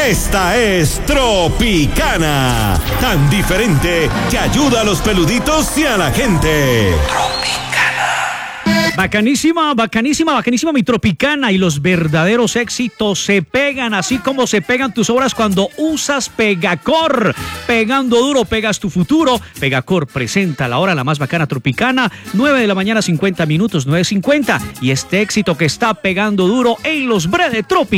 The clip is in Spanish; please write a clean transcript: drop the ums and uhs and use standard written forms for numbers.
Esta es Tropicana, tan diferente que ayuda a los peluditos y a la gente. Bacanísima, bacanísima, bacanísima mi Tropicana, y los verdaderos éxitos se pegan así como se pegan tus obras cuando usas Pegacor. Pegando duro, pegas tu futuro. Pegacor presenta la hora la más bacana Tropicana, 9 de la mañana 50 minutos, 9:50. Y este éxito que está pegando duro en los breves Tropicana.